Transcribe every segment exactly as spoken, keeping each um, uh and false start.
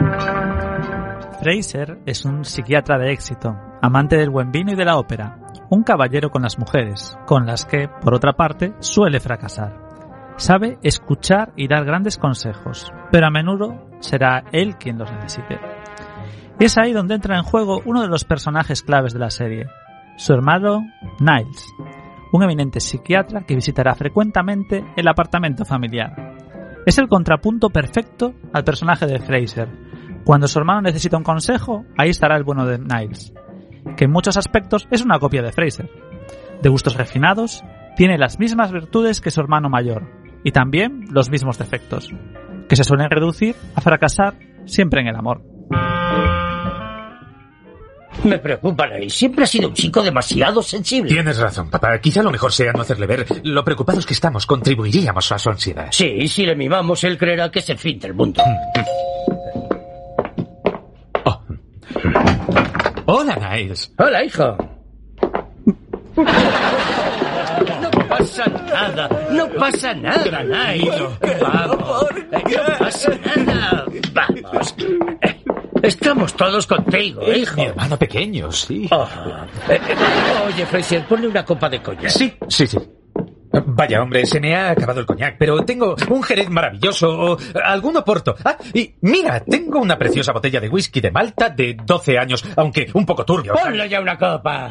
Fraser es un psiquiatra de éxito, amante del buen vino y de la ópera, un caballero con las mujeres, con las que, por otra parte, suele fracasar. Sabe escuchar y dar grandes consejos, pero a menudo será él quien los necesite. Y es ahí donde entra en juego uno de los personajes claves de la serie, su hermano Niles, un eminente psiquiatra que visitará frecuentemente el apartamento familiar. Es el contrapunto perfecto al personaje de Fraser. Cuando su hermano necesita un consejo, ahí estará el bueno de Niles, que en muchos aspectos es una copia de Fraser. De gustos refinados, tiene las mismas virtudes que su hermano mayor, y también los mismos defectos, que se suelen reducir a fracasar siempre en el amor. Me preocupa, Neil. Siempre ha sido un chico demasiado sensible. Tienes razón, papá. Quizá lo mejor sea no hacerle ver lo preocupados que estamos. Contribuiríamos a su ansiedad. Sí, si le mimamos, él creerá que es el fin del mundo. Oh. Hola, Niles. Hola, hijo. No pasa nada. No pasa nada, Niles. Vamos. No pasa nada. Vamos. Estamos todos contigo, hijo. Mi hermano pequeño, sí. Oh. Eh, eh, oye, Fraser, ponle una copa de coñac. Sí, sí, sí. Vaya, hombre, se me ha acabado el coñac, pero tengo un jerez maravilloso o algún oporto. Ah, y mira, tengo una preciosa botella de whisky de Malta de doce años, aunque un poco turbio. Ponle ya una copa.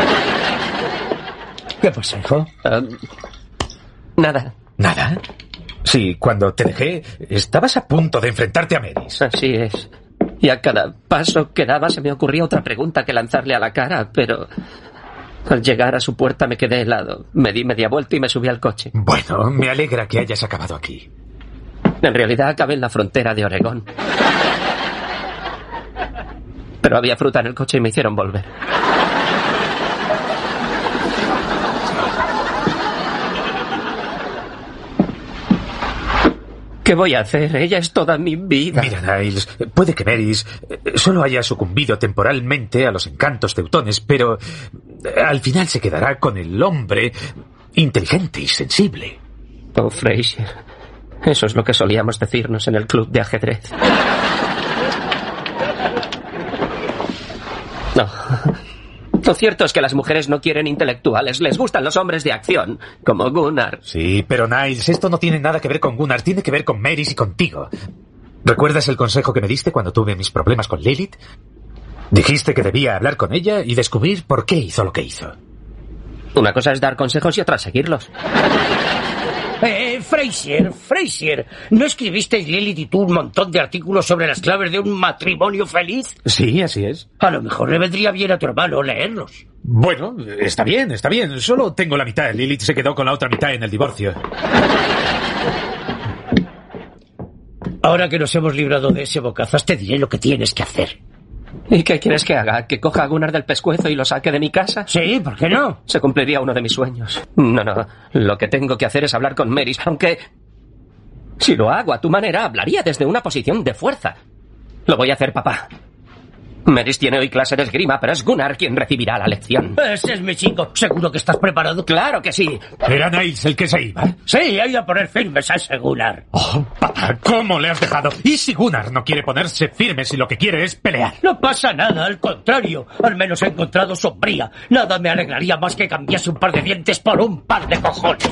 ¿Qué pasa, hijo? Um, nada. ¿Nada? Sí, cuando te dejé, estabas a punto de enfrentarte a Meris. Así es. Y a cada paso que daba se me ocurría otra pregunta que lanzarle a la cara, pero al llegar a su puerta me quedé helado. Me di media vuelta y me subí al coche. Bueno, me alegra que hayas acabado aquí. En realidad acabé en la frontera de Oregón. Pero había fruta en el coche y me hicieron volver. ¿Qué voy a hacer? Ella es toda mi vida. Mira, Niles, puede que Meris solo haya sucumbido temporalmente a los encantos teutones, pero al final se quedará con el hombre inteligente y sensible. Oh, Fraser, eso es lo que solíamos decirnos en el club de ajedrez. No. Lo cierto es que las mujeres no quieren intelectuales, les gustan los hombres de acción, como Gunnar. Sí, pero Niles, esto no tiene nada que ver con Gunnar, tiene que ver con Meris y contigo. ¿Recuerdas el consejo que me diste cuando tuve mis problemas con Lilith? Dijiste que debía hablar con ella y descubrir por qué hizo lo que hizo. Una cosa es dar consejos y otra seguirlos. Eh, Fraser, Fraser, ¿no escribisteis Lilith y tú un montón de artículos sobre las claves de un matrimonio feliz? Sí, así es. A lo mejor le vendría bien a tu hermano leerlos. Bueno, está bien, está bien. Solo tengo la mitad. Lilith se quedó con la otra mitad en el divorcio. Ahora que nos hemos librado de ese bocazas, te diré lo que tienes que hacer. ¿Y qué quieres que haga? ¿Que coja a Gunnar del pescuezo y lo saque de mi casa? Sí, ¿por qué no? Se cumpliría uno de mis sueños. No, no, lo que tengo que hacer es hablar con Meris, aunque si lo hago a tu manera, hablaría desde una posición de fuerza. Lo voy a hacer, papá. Meris tiene hoy clase de esgrima, pero es Gunnar quien recibirá la lección. Ese es mi chico. ¿Seguro que estás preparado? ¡Claro que sí! ¿Era Niles el que se iba? Sí, ha ido a poner firmes a ese Gunnar. Oh, papá, ¿cómo le has dejado? ¿Y si Gunnar no quiere ponerse firme si lo que quiere es pelear? No pasa nada, al contrario. Al menos he encontrado sombría. Nada me alegraría más que cambiase un par de dientes por un par de cojones.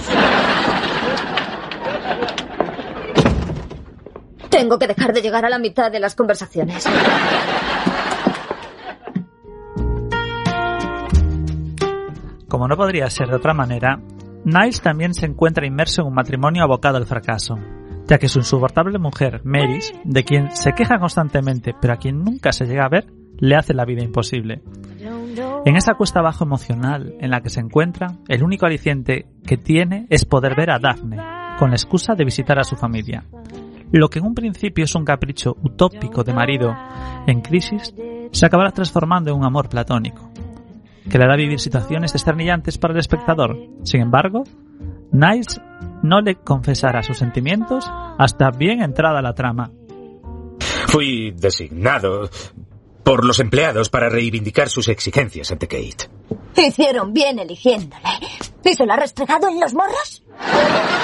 Tengo que dejar de llegar a la mitad de las conversaciones. Como no podría ser de otra manera, Niles también se encuentra inmerso en un matrimonio abocado al fracaso, ya que su insoportable mujer, Meris, de quien se queja constantemente pero a quien nunca se llega a ver, le hace la vida imposible. En esa cuesta abajo emocional en la que se encuentra, el único aliciente que tiene es poder ver a Daphne, con la excusa de visitar a su familia. Lo que en un principio es un capricho utópico de marido en crisis, se acabará transformando en un amor platónico, que le hará vivir situaciones desternillantes para el espectador. Sin embargo, Niles no le confesará sus sentimientos hasta bien entrada la trama. Fui designado por los empleados para reivindicar sus exigencias ante Kate. Hicieron bien eligiéndole. ¿Y se lo ha restregado en los morros?